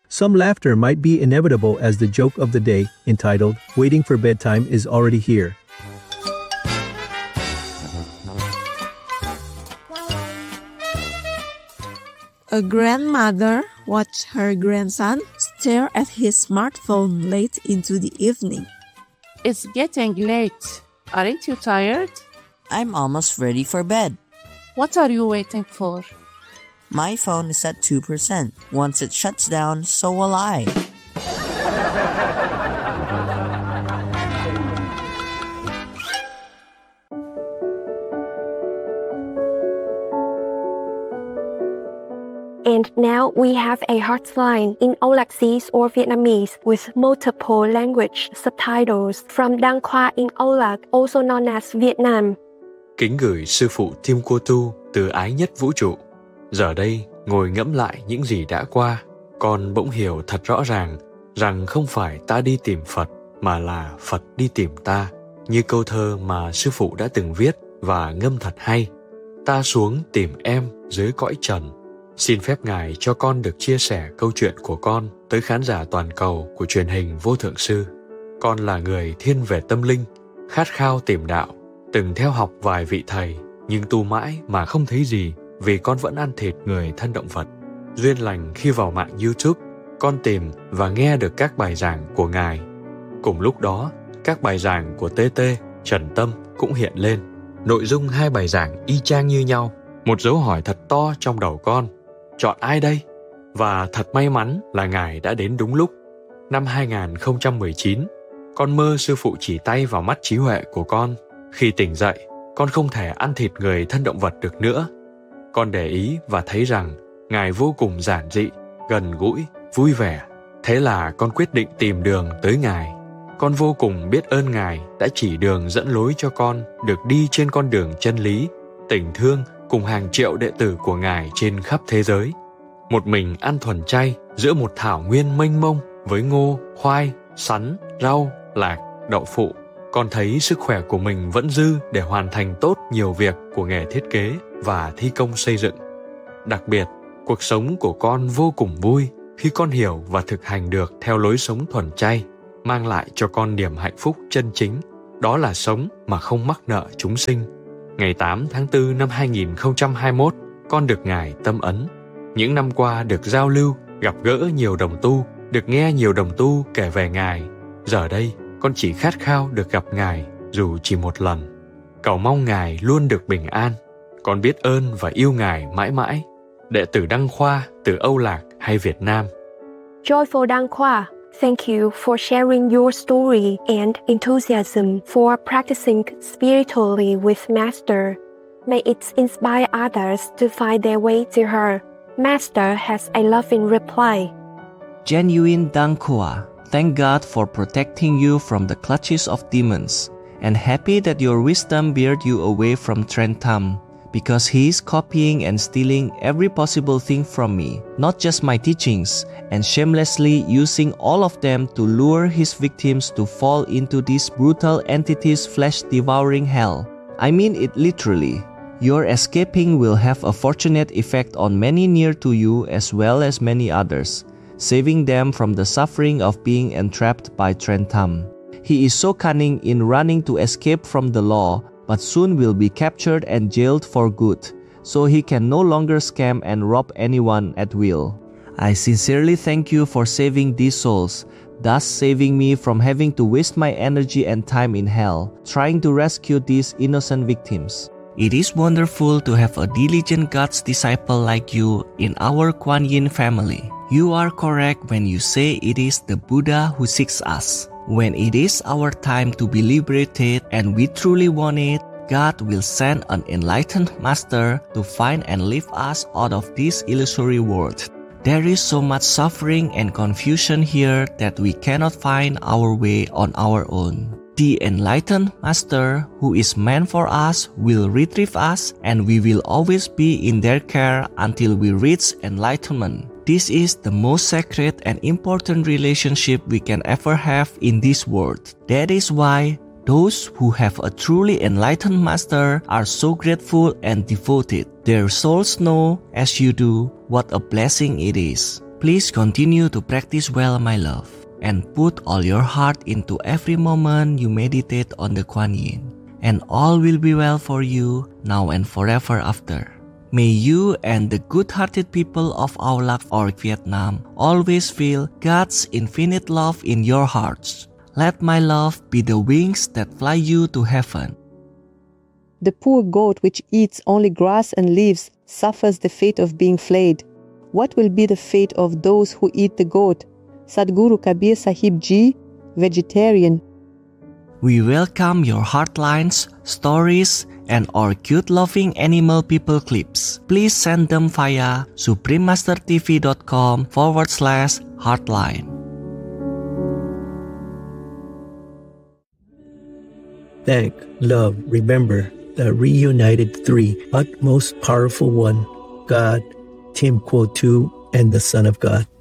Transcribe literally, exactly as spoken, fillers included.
Some laughter might be inevitable as the joke of the day, entitled, Waiting for Bedtime, is already here. A grandmother watched her grandson stare at his smartphone late into the evening. It's getting late. Aren't you tired? I'm almost ready for bed. What are you waiting for? My phone is at two percent. Once it shuts down, so will I. And now we have a hotline in Aulacese or Vietnamese with multiple language subtitles from Đăng Khoa in Aulac, also known as Vietnam. Kính gửi sư phụ Tim Cô Tu từ ái nhất vũ trụ. Giờ đây, ngồi ngẫm lại những gì đã qua, con bỗng hiểu thật rõ ràng rằng không phải ta đi tìm Phật, mà là Phật đi tìm ta. Như câu thơ mà sư phụ đã từng viết và ngâm thật hay. Ta xuống tìm em dưới cõi trần. Xin phép Ngài cho con được chia sẻ câu chuyện của con tới khán giả toàn cầu của truyền hình Vô Thượng Sư. Con là người thiên về tâm linh, khát khao tìm đạo, từng theo học vài vị thầy, nhưng tu mãi mà không thấy gì vì con vẫn ăn thịt người thân động vật. Duyên lành khi vào mạng YouTube, con tìm và nghe được các bài giảng của Ngài. Cùng lúc đó, các bài giảng của tê tê, Trần Tâm cũng hiện lên. Nội dung hai bài giảng y chang như nhau, một dấu hỏi thật to trong đầu con. Chọn ai đây? Và thật may mắn là Ngài đã đến đúng lúc. Năm hai không một chín, con mơ sư phụ chỉ tay vào mắt trí huệ của con. Khi tỉnh dậy, con không thể ăn thịt người thân động vật được nữa. Con để ý và thấy rằng Ngài vô cùng giản dị, gần gũi, vui vẻ. Thế là con quyết định tìm đường tới Ngài. Con vô cùng biết ơn Ngài đã chỉ đường dẫn lối cho con được đi trên con đường chân lý, tình thương cùng hàng triệu đệ tử của Ngài trên khắp thế giới. Một mình ăn thuần chay giữa một thảo nguyên mênh mông với ngô, khoai, sắn, rau, lạc, đậu phụ. Con thấy sức khỏe của mình vẫn dư để hoàn thành tốt nhiều việc của nghề thiết kế và thi công xây dựng. Đặc biệt, cuộc sống của con vô cùng vui khi con hiểu và thực hành được theo lối sống thuần chay, mang lại cho con niềm hạnh phúc chân chính, đó là sống mà không mắc nợ chúng sinh. Ngày tám tháng tư năm hai không hai mốt, con được Ngài tâm ấn. Những năm qua được giao lưu, gặp gỡ nhiều đồng tu, được nghe nhiều đồng tu kể về Ngài. Giờ đây, con chỉ khát khao được gặp Ngài dù chỉ một lần. Cầu mong Ngài luôn được bình an. Con biết ơn và yêu Ngài mãi mãi. Đệ tử Đăng Khoa từ Âu Lạc hay Việt Nam. Joyful Đăng Khoa, thank you for sharing your story and enthusiasm for practicing spiritually with Master. May it inspire others to find their way to her. Master has a loving reply. Genuine Đăng Khoa, thank God for protecting you from the clutches of demons, and happy that your wisdom beard you away from Trent Tam, because he is copying and stealing every possible thing from me, not just my teachings, and shamelessly using all of them to lure his victims to fall into this brutal entity's flesh-devouring hell. I mean it literally. Your escaping will have a fortunate effect on many near to you as well as many others, saving them from the suffering of being entrapped by Trent Tam. He is so cunning in running to escape from the law, but soon will be captured and jailed for good, so he can no longer scam and rob anyone at will. I sincerely thank you for saving these souls, thus saving me from having to waste my energy and time in hell, trying to rescue these innocent victims. It is wonderful to have a diligent God's disciple like you in our Kuan Yin family. You are correct when you say it is the Buddha who seeks us. When it is our time to be liberated and we truly want it, God will send an enlightened master to find and lift us out of this illusory world. There is so much suffering and confusion here that we cannot find our way on our own. The enlightened master who is meant for us will retrieve us, and we will always be in their care until we reach enlightenment. This is the most sacred and important relationship we can ever have in this world. That is why those who have a truly enlightened master are so grateful and devoted. Their souls know, as you do, what a blessing it is. Please continue to practice well, my love, and put all your heart into every moment you meditate on the Kuan Yin, and all will be well for you now and forever after. May you and the good-hearted people of Ao Lak or Vietnam always feel God's infinite love in your hearts. Let my love be the wings that fly you to heaven. The poor goat which eats only grass and leaves suffers the fate of being flayed. What will be the fate of those who eat the goat? Sadhguru Kabir Sahib Ji, vegetarian. We welcome your heartlines, stories, and our cute loving animal people clips. Please send them via suprememastertv.com forward slash heartline. Thank, love, remember the reunited three, but most powerful one, God, Tim Quo Tu, and the Son of God.